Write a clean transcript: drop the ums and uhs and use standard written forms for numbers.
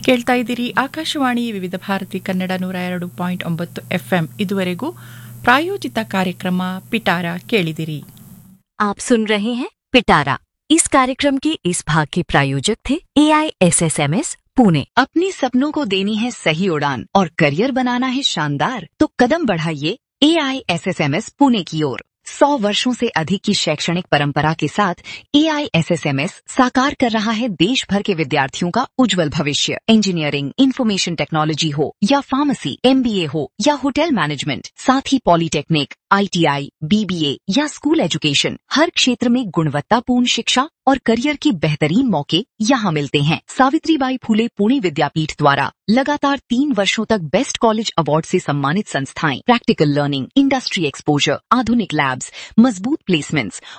ಕೇಳ್ತಾ ಇದ್ದೀರಿ ಆಕಾಶವಾಣಿ ವಿವಿಧ ಭಾರತಿ ಕನ್ನಡ 102.9 FM। ಇದುವರೆಗೂ ಪ್ರಾಯೋಜಿತ ಕಾರ್ಯಕ್ರಮ ಪಿಟಾರ ಕೇಳಿದಿರಿ। आप सुन रहे हैं पिटारा। इस कार्यक्रम के इस भाग के प्रायोजक थे AISSMS पुणे। अपने सपनों को देनी है सही उड़ान और करियर बनाना है शानदार, तो कदम बढ़ाइए AISSMS पुणे की ओर। 100 वर्षों से अधिक की शैक्षणिक परंपरा के साथ AISSMS साकार कर रहा है देश भर के विद्यार्थियों का उज्जवल भविष्य। इंजीनियरिंग, इंफॉर्मेशन टेक्नोलॉजी हो या फार्मेसी, MBA हो या होटल मैनेजमेंट, साथ ही पॉलिटेक्निक, ITI, BBA या स्कूल एजुकेशन, हर क्षेत्र में गुणवत्तापूर्ण शिक्षा और करियर के बेहतरीन मौके यहाँ मिलते हैं। सावित्रीबाई फुले पुणे विद्यापीठ द्वारा लगातार 3 वर्षों तक बेस्ट कॉलेज अवार्ड से सम्मानित संस्थाएं, प्रैक्टिकल लर्निंग, इंडस्ट्री एक्सपोजर, आधुनिक लैब्स, मजबूत प्लेसमेंट्स